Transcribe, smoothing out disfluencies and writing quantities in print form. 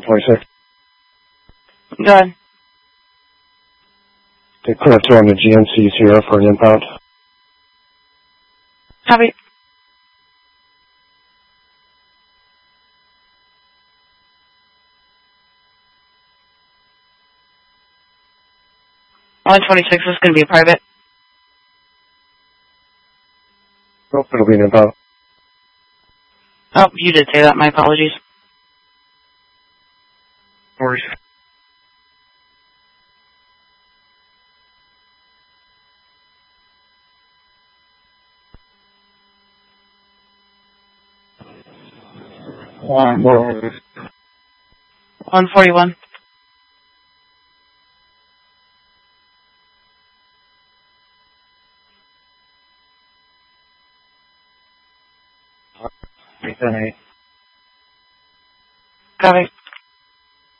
146. Go ahead. They clear 2 on the GNCs here for an inbound. Copy. Line 26 is going to be a private. Nope, it'll be an inbound. Oh, you did say that. My apologies. No worries. One 141. Copy.